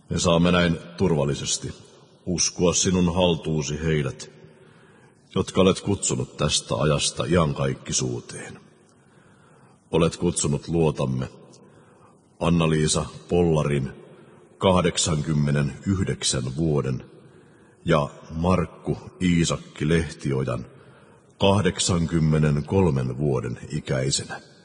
Me saamme näin turvallisesti uskoa sinun haltuusi heidät, jotka olet kutsunut tästä ajasta iankaikkisuuteen. Olet kutsunut luotamme Anna-Liisa Pollarin 89 vuoden ja Markku Iisakki Lehtiojan 83 vuoden ikäisenä.